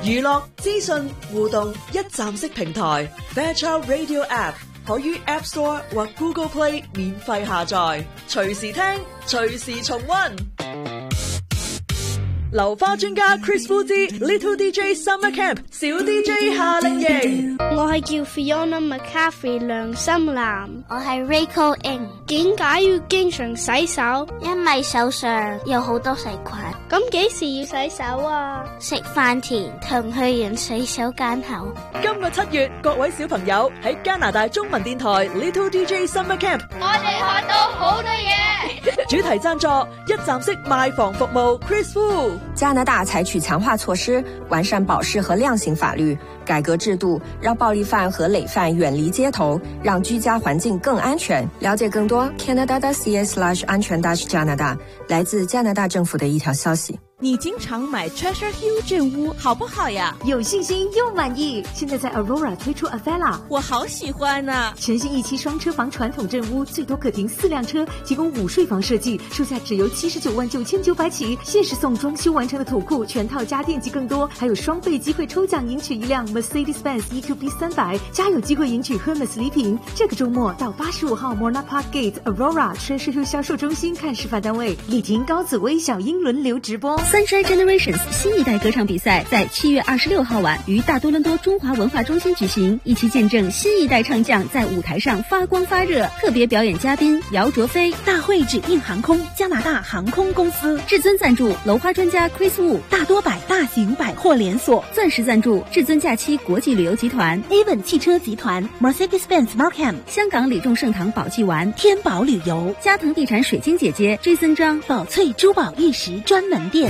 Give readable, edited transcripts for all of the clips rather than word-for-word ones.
娛樂、資訊、互動一站式平台 Fairchild Radio App 可於 App Store 或 Google Play 免費下載，隨時聽，隨時重溫。流花專家 Chris Fu 之 Little DJ Summer Camp 小 DJ 夏令營。 我係叫 Fiona McCaffrey 梁心蘭。 我係 Rachel Ng。 點解要經常洗手？ 因為手上有好多細菌。 咁幾時要洗手啊？ 食飯前同去完洗手間後。 今個7月，各位小朋友喺加拿大中文電台 Little DJ Summer Camp， 我哋學到好多嘢。 主題贊助一站式賣房服務 Chris Fu。 加拿大采取强化措施，完善保释和量刑法律，改革制度，让暴力犯和累犯远离街头，让居家环境更安全。了解更多 Canada.ca/安全加拿大，来自加拿大政府的一条消息。 你经常买 Treasure Hill 镇屋好不好呀？ 有信心又满意。现在在 Aurora 推出 Avella， 我好喜欢啊！ 全新1期双车房传统镇屋，最多可停4辆车，提供5税房设计，售价只由799900起，限时送装修完成的土库、全套家电及更多，还有双倍机会抽奖赢取一辆 Mercedes-Benz EQB 300，加有机会赢取 Hermes 礼品。这个周末到85号 Morna Park Gate Aurora Treasure Hill 销售中心看示范单位，李婷、高紫薇、小英轮流直播。 Sunshine Generations 新一代歌唱比赛在7月26号晚于大多伦多中华文化中心举行，一起见证新一代唱将在舞台上发光发热。特别表演嘉宾姚卓飞， 大会指定航空加拿大航空公司， 至尊赞助楼花专家 Chris Wu， 大多百大型百货连锁， 钻石赞助至尊假期国际旅游集团 Avon 汽车集团 Mercedes-Benz Markham， 香港李众盛堂宝记丸， 天宝旅游， 嘉腾地产水晶姐姐 Jason 张， 宝翠珠宝玉石专门店。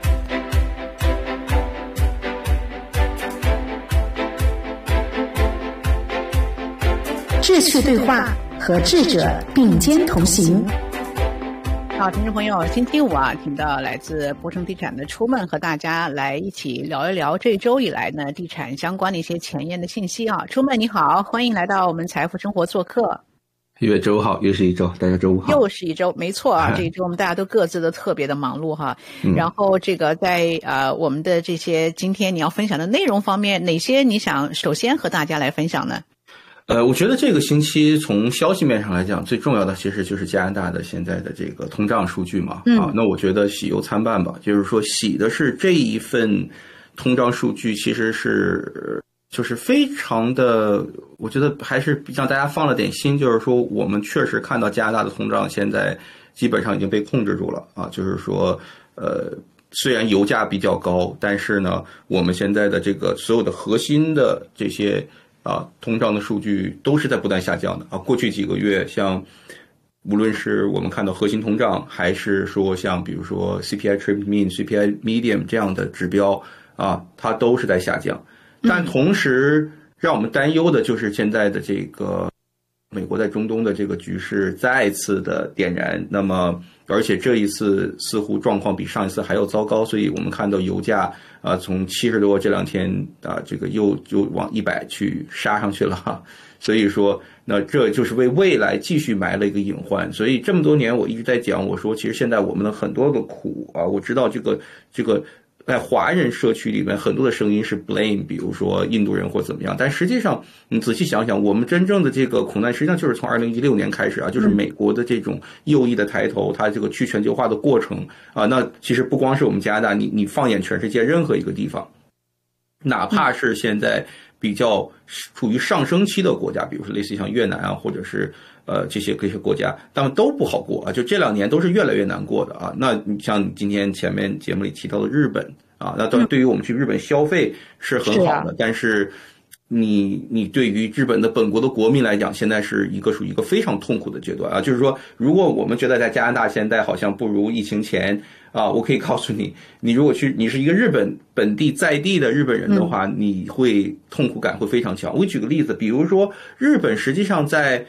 志趣对话，和智者并肩同行。 好，听众朋友，星期五啊，听到来自博盛地产的出门和大家来一起聊一聊这周以来呢地产相关的一些前沿的信息啊。出门你好，欢迎来到我们财富生活做客。 月周好，又是一周，大家周五好。 又是一周，没错啊，这一周我们大家都各自都特别的忙碌哈。然后这个在我们的这些今天你要分享的内容方面，哪些你想首先和大家来分享呢？ 我觉得这个星期从消息面上来讲，最重要的其实就是加拿大的现在的这个通胀数据嘛。那我觉得喜忧参半吧，就是说喜的是这一份通胀数据其实是就是非常的，我觉得还是让大家放了点心，就是说我们确实看到加拿大的通胀现在基本上已经被控制住了啊，就是说虽然油价比较高，但是呢我们现在的这个所有的核心的这些通胀的数据都是在不断下降的啊。过去几个月，像无论是我们看到核心通胀，还是说像比如说 CPI Trip Mean、CPI Medium 这样的指标啊，它都是在下降。但同时让我们担忧的就是现在的这个美国在中东的这个局势再次的点燃，那么而且这一次似乎状况比上一次还要糟糕，所以我们看到油价从70多这2天这个又往100去杀上去了，所以说那这就是为未来继续埋了一个隐患。所以这么多年我一直在讲，我说其实现在我们的很多个苦啊，我知道这个在华人社区里面很多的声音是 blame， 比如说印度人或怎么样，但实际上你仔细想想，我们真正的这个苦难实际上就是从2016年开始啊，就是美国的这种右翼的抬头，它这个去全球化的过程啊，那其实不光是我们加拿大，你放眼全世界任何一个地方，哪怕是现在比较处于上升期的国家，比如说类似像越南啊，或者是这些国家，当然都不好过啊，就这2年都是越来越难过的啊。那你像今天前面节目里提到的日本啊，那当然对于我们去日本消费是很好的，但是你对于日本的本国的国民来讲，现在是属于一个非常痛苦的阶段啊。就是说，如果我们觉得在加拿大现在好像不如疫情前啊，我可以告诉你，你如果你是一个日本本地在地的日本人的话，你会痛苦感会非常强。我举个例子，比如说日本实际上在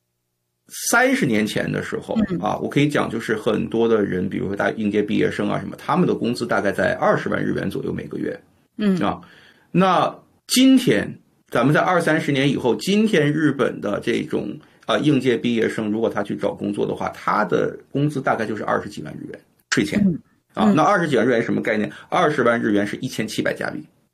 30年前的时候啊，我可以讲就是很多的人，比如说大应届毕业生啊什么，他们的工资大概在20万日元左右每个月。那今天咱们在20-30年以后，今天日本的这种应届毕业生，如果他去找工作的话，他的工资大概就是20几万日元税前啊。那20几万日元什么概念？20万日元是1700加币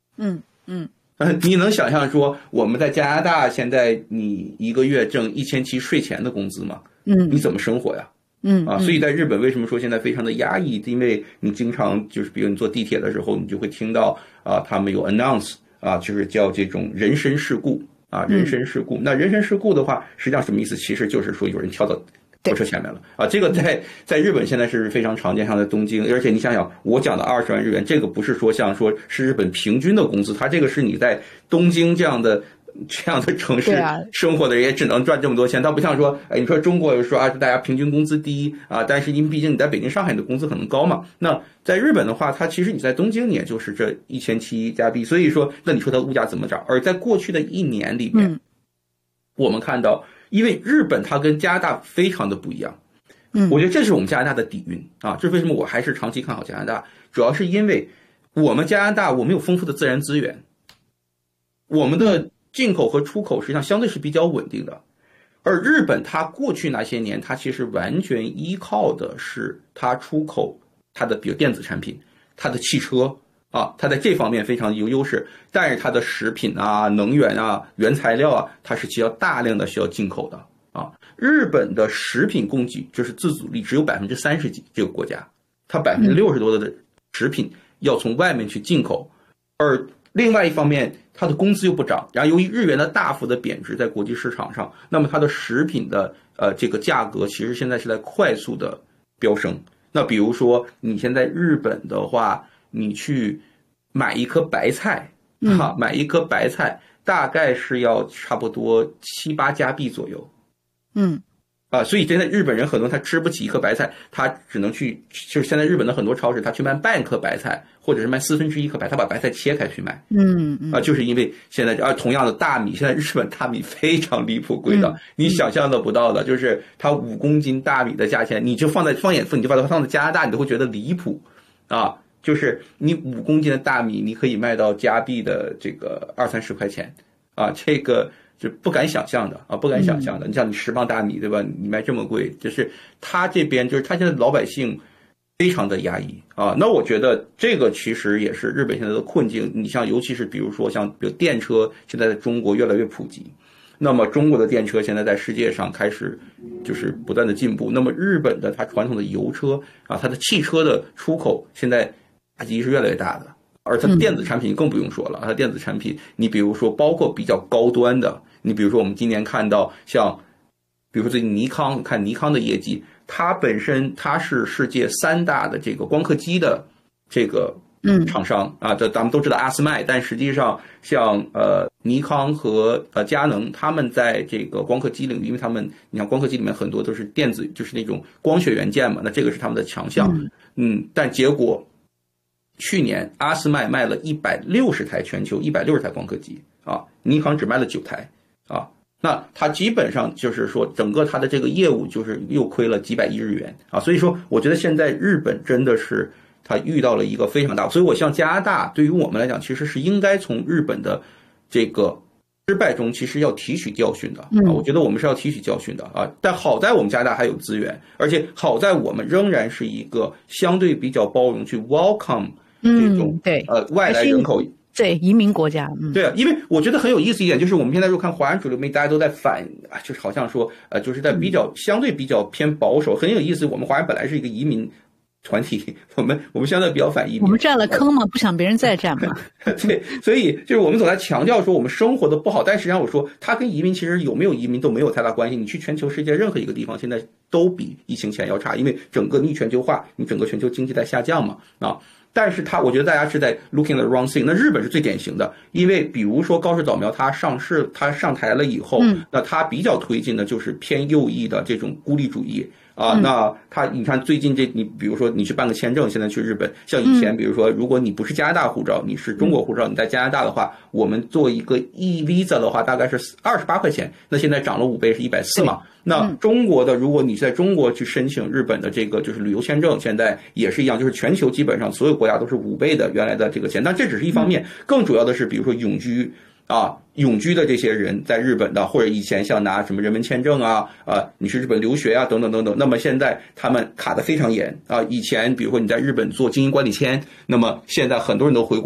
你能想象说我们在加拿大现在你一个月挣1700税前的工资吗？你怎么生活呀？所以在日本为什么说现在非常的压抑？因为你经常就是比如你坐地铁的时候，你就会听到他们有 announce 就是叫这种人身事故人身事故。那人身事故的话，实际上什么意思？其实就是说有人跳到火车前面了这个在日本现在是非常常见，像在东京，而且你想想，我讲的20万日元，这个不是说像说是日本平均的工资，它这个是你在东京这样的城市生活的人也只能赚这么多钱，它不像说，你说中国说大家平均工资低但是因为毕竟你在北京、上海的工资可能高嘛，那在日本的话，它其实你在东京你也就是这1700加币，所以说那你说它物价怎么涨？而在过去的1年里面，我们看到。因为日本它跟加拿大非常的不一样，我觉得这是我们加拿大的底蕴这是为什么我还是长期看好加拿大，主要是因为我们加拿大我们有丰富的自然资源，我们的进口和出口实际上相对是比较稳定的，而日本它过去那些年它其实完全依靠的是它出口它的比如电子产品，它的汽车它在这方面非常有优势，但是它的食品能源原材料它是需要大量的需要进口的日本的食品供给就是自主力只有30%几，这个国家它60%多的食品要从外面去进口，而另外一方面它的工资又不涨，然后由于日元的大幅的贬值在国际市场上，那么它的食品的这个价格其实现在是在快速的飙升。那比如说你现在日本的话，你去买一颗白菜买一颗白菜大概是要差不多7-8加币左右。所以现在日本人很多他吃不起一颗白菜，他只能去就是现在日本的很多超市他去卖半颗白菜，或者是卖1/4颗白菜，他把白菜切开去卖。就是因为现在同样的大米，现在日本大米非常离谱贵的，你想象得不到的，就是它5公斤大米的价钱，你就放眼你就把它放在加拿大，你都会觉得离谱就是你5公斤的大米，你可以卖到加币的这个20-30块钱这个就不敢想象的不敢想象的。你像你10磅大米，对吧？你卖这么贵，就是他这边就是他现在老百姓非常的压抑那我觉得这个其实也是日本现在的困境。你像尤其是比如电车现在在中国越来越普及，那么中国的电车现在在世界上开始就是不断的进步，那么日本的它传统的油车它的汽车的出口现在打击是越来越大的，而它的电子产品更不用说了，它电子产品你比如说包括比较高端的，你比如说我们今年看到像比如说最近尼康，看尼康的业绩，它本身它是世界3大的这个光刻机的这个厂商这咱们都知道阿斯麦，但实际上像尼康和佳能，他们在这个光刻机领域，因为他们你看光刻机里面很多都是电子，就是那种光学元件嘛，那这个是他们的强项。但结果去年阿斯麦卖了160台，全球160台光刻机尼康只卖了9台那它基本上就是说整个它的这个业务就是又亏了几百亿日元所以说我觉得现在日本真的是它遇到了一个非常大，所以我像加拿大对于我们来讲其实是应该从日本的这个失败中其实要提取教训的我觉得我们是要提取教训的但好在我们加拿大还有资源，而且好在我们仍然是一个相对比较包容去 welcome 这种外来人口移民国家对因为我觉得很有意思一点，就是我们现在如果看华人主流媒体大家都在反就是好像说就是在相对比较偏保守，很有意思，我们华人本来是一个移民团体，我们相对比较反移民， 我们占了坑嘛，不想别人再占嘛对，所以就是我们总在强调说我们生活的不好，但实际上我说它跟移民其实有没有移民都没有太大关系，你去全球世界任何一个地方现在都比疫情前要差，因为整个逆全球化，你整个全球经济在下降嘛但是我觉得大家是在 looking at the wrong thing。 那日本是最典型的，因为比如说高市早苗它上台了以后那它比较推进的就是偏右翼的这种孤立主义那你看最近你比如说你去办个签证，现在去日本，像以前比如说如果你不是加拿大护照，你是中国护照，你在加拿大的话，我们做一个 e-visa 的话大概是28块钱，那现在涨了5倍是140嘛。那中国的如果你在中国去申请日本的这个就是旅游签证，现在也是一样，就是全球基本上所有国家都是5倍的原来的这个钱，但这只是一方面，更主要的是比如说永居的这些人在日本的，或者以前像拿什么人文签证你去日本留学等等等等，那么现在他们卡得非常严以前比如说你在日本做经营管理签，那么现在很多人都回国了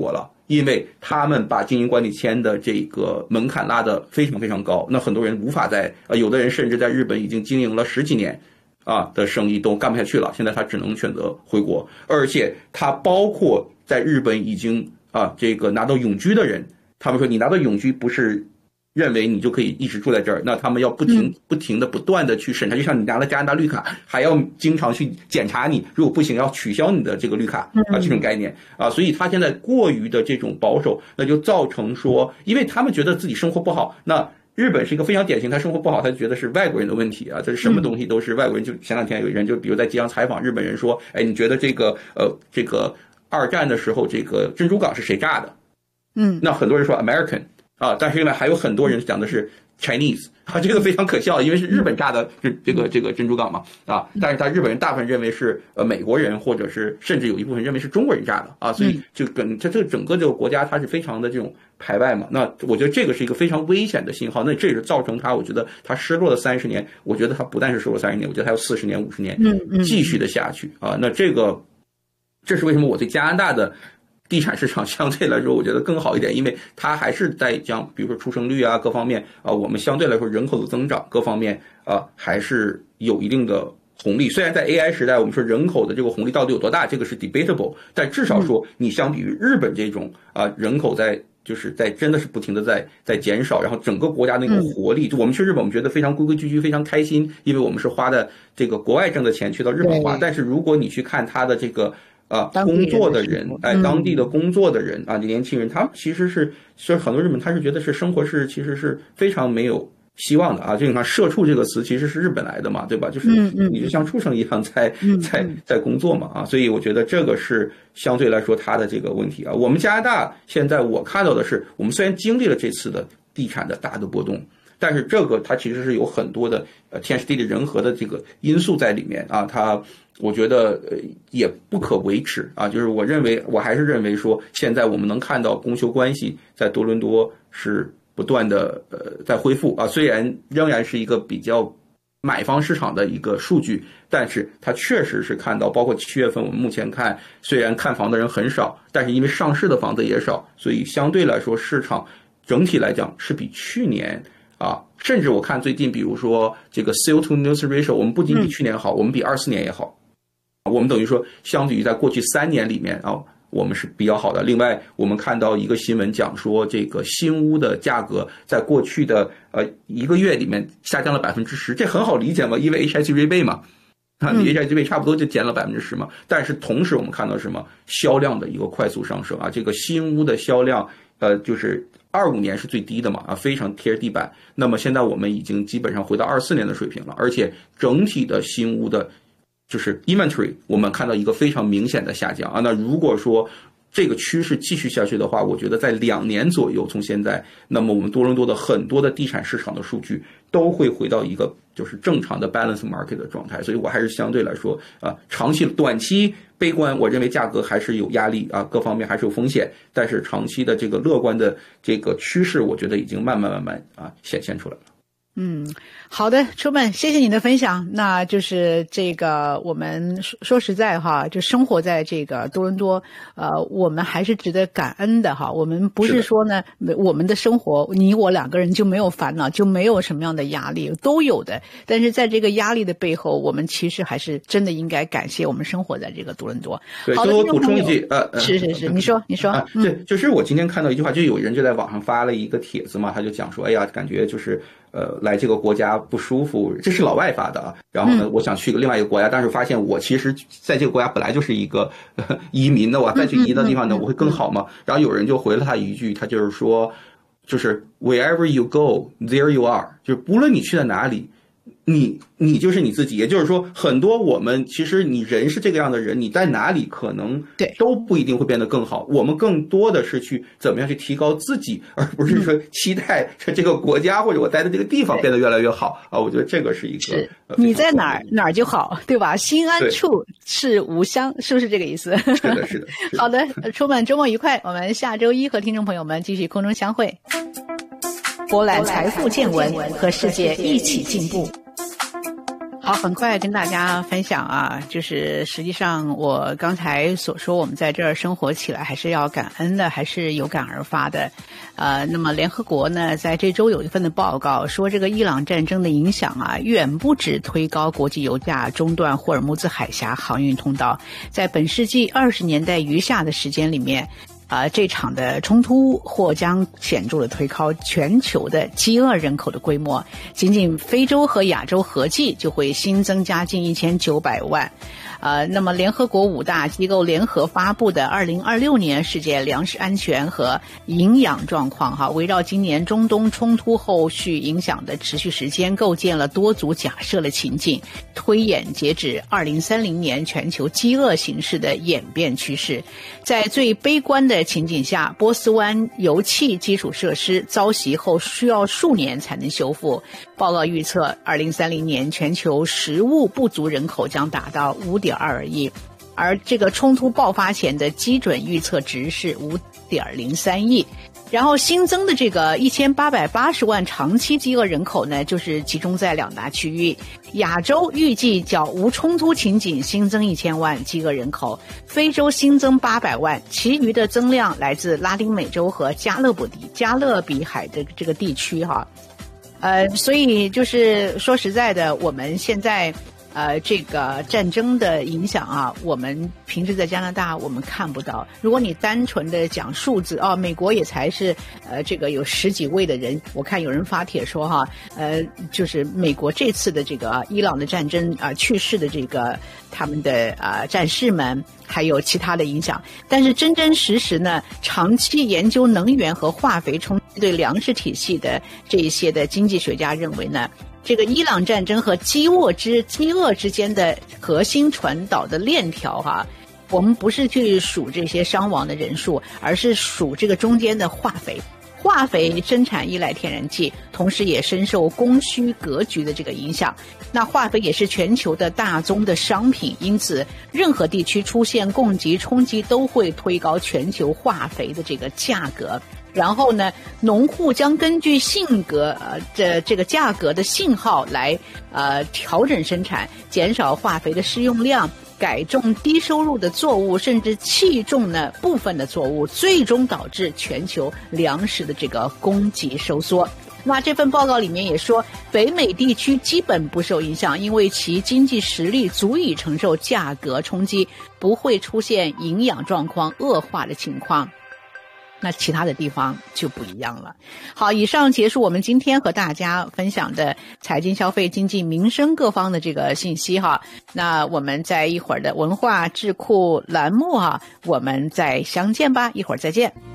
因为他们把经营管理签的这个门槛拉得非常非常高，那很多人无法有的人甚至在日本已经经营了10几年的生意都干不下去了，现在他只能选择回国，而且他包括在日本已经这个拿到永居的人，他们说你拿到永居不是认为你就可以一直住在这儿，那他们要不停的不断的去审查，就像你拿了加拿大绿卡，还要经常去检查你，如果不行要取消你的这个绿卡这种概念所以他现在过于的这种保守，那就造成说，因为他们觉得自己生活不好，那日本是一个非常典型，他生活不好，他就觉得是外国人的问题这是什么东西都是外国人。就前两天有人就比如在街上采访日本人说，你觉得这个二战的时候这个珍珠港是谁炸的？那很多人说 American。但是另外还有很多人讲的是 Chinese 这个非常可笑，因为是日本炸的这个珍珠港嘛但是日本人大部分认为是美国人，或者是甚至有一部分认为是中国人炸的所以就跟这整个这个国家它是非常的这种排外嘛。那我觉得这个是一个非常危险的信号，那这也是造成我觉得他失落了30年，我觉得他不但是失落30年，我觉得还有40年50年继续的下去那这是为什么我对加拿大的地产市场相对来说我觉得更好一点，因为它还是在讲比如说出生率各方面我们相对来说人口的增长各方面还是有一定的红利。虽然在 AI 时代我们说人口的这个红利到底有多大，这个是 debatable， 但至少说你相比于日本这种人口就是在真的是不停的在减少，然后整个国家那种活力，就我们去日本我们觉得非常规规矩矩非常开心，因为我们是花的这个国外挣的钱去到日本花，但是如果你去看它的这个工作的人当地的工作的人年轻人，他们其实是很多日本他是觉得是生活是其实是非常没有希望的就你看社畜这个词其实是日本来的嘛，对吧？就是你就像畜生一样在工作嘛所以我觉得这个是相对来说它的这个问题我们加拿大现在我看到的是，我们虽然经历了这次的地产的大的波动，但是这个它其实是有很多的天时地利人和的这个因素在里面它我觉得也不可维持就是我还是认为说，现在我们能看到供求关系在多伦多是不断的在恢复虽然仍然是一个比较买方市场的一个数据，但是它确实是看到，包括7月份我们目前看，虽然看房的人很少，但是因为上市的房子也少，所以相对来说市场整体来讲是比去年甚至我看最近比如说这个 sale to new ratio 我们不仅比去年好，我们比24年也好，我们等于说相比于在过去3年里面我们是比较好的。另外我们看到一个新闻讲说，这个新屋的价格在过去的1个月里面下降了10%，这很好理解嘛，因为 HIC rebate 嘛你 HIC rebate 差不多就减了10%嘛。但是同时我们看到什么销量的一个快速上升这个新屋的销量就是25年是最低的嘛非常贴着地板。那么现在我们已经基本上回到24年的水平了，而且整体的新屋的就是 inventory 我们看到一个非常明显的下降那如果说这个趋势继续下去的话，我觉得在2年左右从现在，那么我们多伦多的很多的地产市场的数据都会回到一个就是正常的 balance market 的状态。所以我还是相对来说短期悲观，我认为价格还是有压力各方面还是有风险，但是长期的这个乐观的这个趋势我觉得已经慢慢显现出来了。 好的，Truman，谢谢你的分享。那就是这个我们说实在就生活在这个多伦多我们还是值得感恩的我们不是说呢我们的生活你我2个人就没有烦恼，就没有什么样的压力，都有的。但是在这个压力的背后，我们其实还是真的应该感谢我们生活在这个多伦多。 对，所以我补充一句是你说对，就是我今天看到一句话，就有人就在网上发了一个帖子嘛，他就讲说感觉就是来这个国家不舒服，这是老外发的然后呢我想去另外一个国家，但是发现我其实在这个国家本来就是一个移民的，我再去移的地方呢我会更好吗？然后有人就回了他一句，他就是说就是 wherever you go there you are， 就是不论你去到哪里你就是你自己。也就是说很多我们其实你人是这个样的人，你在哪里可能都不一定会变得更好，我们更多的是去怎么样去提高自己，而不是说期待这个国家或者我待的这个地方变得越来越好我觉得这个是一个你在哪儿就好，对吧？心安处是吾乡，是不是这个意思？ 是的好的，Truman，周末愉快，我们下周一和听众朋友们继续空中相会，博览财富见闻，和世界一起进步。 好，很快跟大家分享啊，就是实际上我刚才所说，我们在这儿生活起来还是要感恩的，还是有感而发的。那么联合国呢，在这周有一份的报告说，这个伊朗战争的影响啊，远不止推高国际油价、中断霍尔木兹海峡航运通道，在本世纪20年代余下的时间里面。这场的冲突或将显著的推高全球的饥饿人口的规模，仅仅非洲和亚洲合计就会新增加近1900万。那么联合国5大机构联合发布的2026年世界粮食安全和营养状况围绕今年中东冲突后续影响的持续时间，构建了多组假设的情境，推演截止2030年全球饥饿形势的演变趋势。在最悲观的情景下，波斯湾油气基础设施遭袭后需要数年才能修复。报告预测2030年全球食物不足人口将达到5.22亿，而这个冲突爆发前的基准预测值是5.03亿。然后新增的这个1880万长期饥饿人口呢，就是集中在2大区域。亚洲预计较无冲突情景新增1000万饥饿人口，非洲新增800万，其余的增量来自拉丁美洲和加勒比海的这个地区哈。所以就是说实在的，我们现在这个战争的影响啊，我们平时在加拿大我们看不到。如果你单纯的讲数字美国也才是这个有10几位的人，我看有人发帖说哈，就是美国这次的这个伊朗的战争去世的这个他们的战士们，还有其他的影响。但是真真实实呢，长期研究能源和化肥冲击对粮食体系的这一些的经济学家认为呢，这个伊朗战争和饥饿之间的核心传导的链条哈，我们不是去数这些伤亡的人数，而是数这个中间的化肥。化肥生产依赖天然气，同时也深受供需格局的这个影响。那化肥也是全球的大宗的商品，因此任何地区出现供给冲击都会推高全球化肥的这个价格。然后呢，农户将根据性格这个价格的信号来调整生产，减少化肥的施用量，改种低收入的作物，甚至弃种呢部分的作物，最终导致全球粮食的这个供给收缩。那这份报告里面也说，北美地区基本不受影响，因为其经济实力足以承受价格冲击，不会出现营养状况恶化的情况。那其他的地方就不一样了。好，以上结束我们今天和大家分享的财经、消费、经济、民生各方的这个信息哈。那我们在一会儿的文化智库栏目我们再相见吧，一会儿再见。